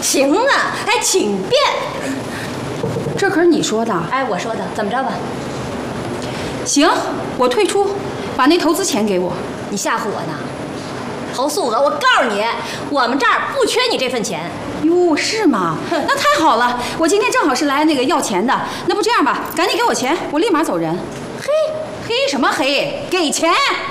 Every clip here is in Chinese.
行啊，哎，请便。 这可是你说的。 哎，我说的，怎么着吧？ 行，我退出，把那投资钱给我。 你吓唬我呢？投诉额，我告诉你，我们这儿不缺你这份钱。 哟，是吗？那太好了，我今天正好是来那个要钱的。那不这样吧，赶紧给我钱，我立马走人。嘿，嘿什么嘿？给钱！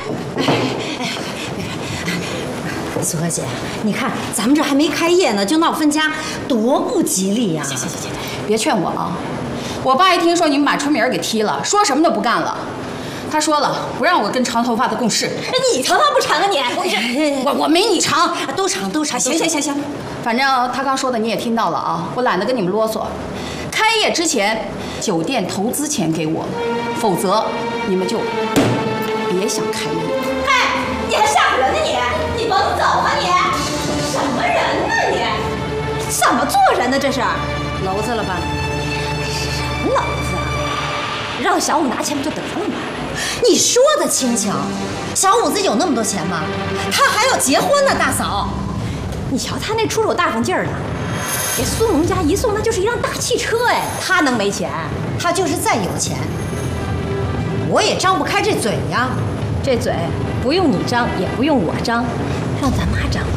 苏和姐，你看咱们这还没开业呢，就闹分家，多不吉利呀！ 行，别劝我啊！我爸一听说你们把春明给踢了，说什么都不干了。他说了，不让我跟长头发的共事。 你头发不长啊你？ 我没你长， 都长。 行，反正他刚说的你也听到了啊，我懒得跟你们啰嗦。开业之前，酒店投资钱给我，否则你们就别想开业。 嗨，你还吓唬人呢你？你甭走啊你！什么人呢你？怎么做人呢这是？ 娄子了吧？ 什么娄子啊？让小五拿钱不就得了吗？ 你说的轻巧，小五子有那么多钱吗？他还要结婚呢，大嫂。 你瞧他那出手大方劲儿的，给苏萌家一送那就是一辆大汽车哎，他能没钱？ 他就是再有钱，我也张不开这嘴呀。 这嘴不用你张，也不用我张，让咱妈张。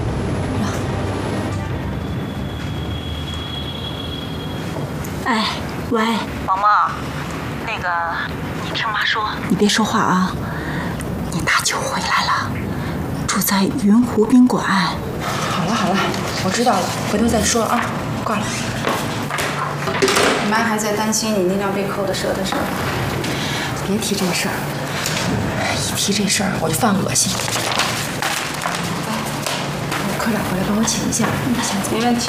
哎，喂， 毛毛，那个，你听妈说， 你别说话啊！你大舅回来了，住在云湖宾馆。好了，我知道了，回头再说啊。挂了。你妈还在担心你那辆被扣的车的事儿，别提这事儿，一提这事儿我就犯恶心。科长回来帮我请一下。行，没问题。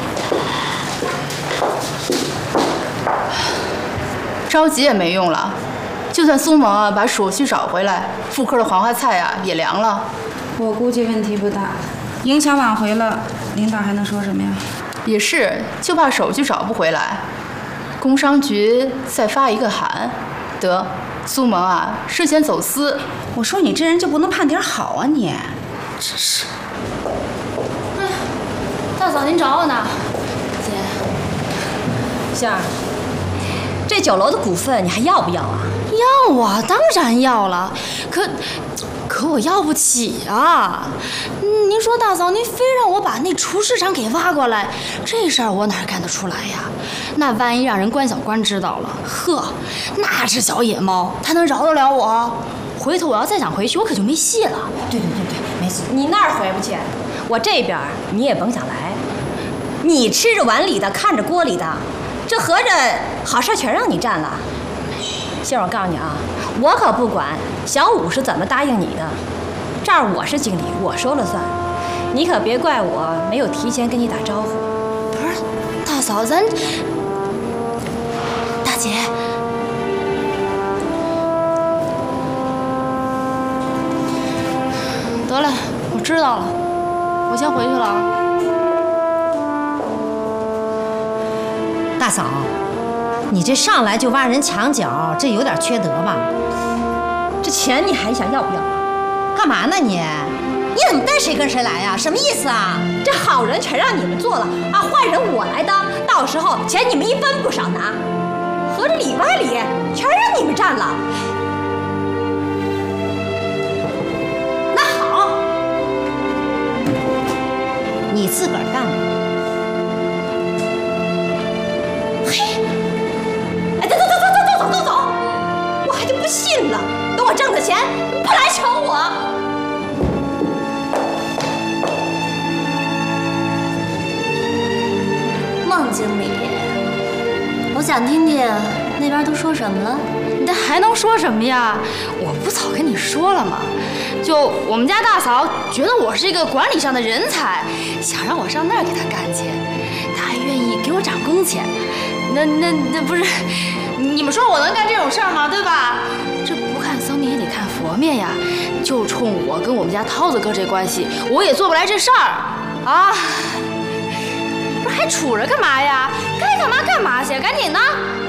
着急也没用了，就算苏萌把手续找回来，妇科的黄花菜也凉了。 我估计问题不大，影响挽回了，领导还能说什么呀？ 也是，就怕手续找不回来，工商局再发一个函，得苏萌涉嫌走私。 我说你这人就不能盼点好啊你！ 真是。 哎，大嫂您找我呢，姐。杏儿，这酒楼的股份你还要不要啊？ 要啊，当然要了。可我要不起啊！您说大嫂，您非让我把那厨师长给挖过来，这事儿我哪干得出来呀？那万一让人关小官知道了，呵，那只小野猫，它能饶得了我？回头我要再想回去，我可就没戏了。 对，没错。 你那儿回不去，我这边你也甭想来。你吃着碗里的，看着锅里的，这合着好事全让你占了。杏儿，我告诉你啊，我可不管小五是怎么答应你的，这儿我是经理，我说了算，你可别怪我没有提前跟你打招呼。 不是，大嫂，大姐，得了，我知道了，我先回去了啊。 大嫂，你这上来就挖人墙角，这有点缺德吧？ 这钱你还想要不要？ 干嘛呢你？你怎么带谁跟谁来呀？什么意思啊？ 这好人全让你们做了啊，坏人我来当，到时候钱你们一分不少拿，合着里外里全让你们占了。那好， 你自个儿干吧。 走！我还就不信了，等我挣的钱不来求我。 孟经理，我想听听那边都说什么了。 你还能说什么呀？我不早跟你说了吗？就我们家大嫂觉得我是一个管理上的人才，想让我上那儿给她干去，她还愿意给我涨工钱。那不是，你们说我能干这种事儿吗？对吧？这不看僧面也得看佛面呀。就冲我跟我们家涛子哥这关系，我也做不来这事儿啊！不是还杵着干嘛呀？该干嘛干嘛去，赶紧的！